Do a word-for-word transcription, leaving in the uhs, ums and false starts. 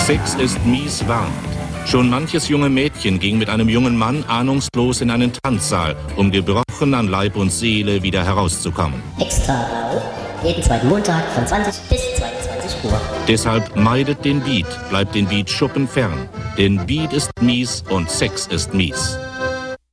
Sex ist mies warnt. Schon manches junge Mädchen ging mit einem jungen Mann ahnungslos in einen Tanzsaal, um gebrochen an Leib und Seele wieder herauszukommen. Extra Blau, jeden zweiten Montag von zwanzig bis zweiundzwanzig Uhr. Deshalb meidet den Beat, bleibt den Beat-Schuppen fern. Denn Beat ist mies und Sex ist mies.